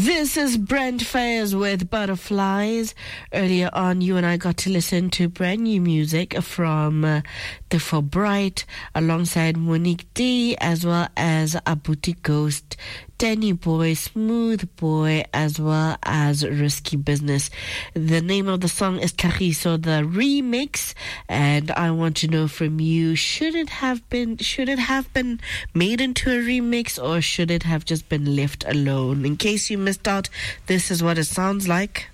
This is Brent Fayers with Butterflies. Earlier on, you and I got to listen to brand new music from The For Bright alongside Monique D, as well as Abuti Ghost, Danny Boy, Smooth Boy, as well as Risky Business. The name of the song is Kagiso, the remix, and I want to know from you, should it have been made into a remix, or should it have just been left alone? In case you missed out, this is what it sounds like.